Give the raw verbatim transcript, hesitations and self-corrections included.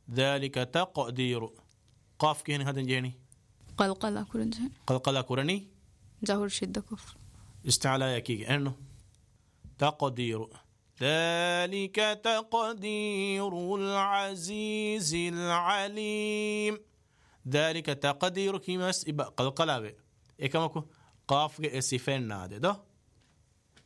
ذلك تقدير قاف كهن هذا جيني قلقلة كورنجان قلقلة كورني جهور شدة كفر استعلاء يكيك أنه تقدير ذلك تقدير العزيز العليم ذلك تقدير كمس إبا قلقلة إيه كمكو قاف اسفين نادي ده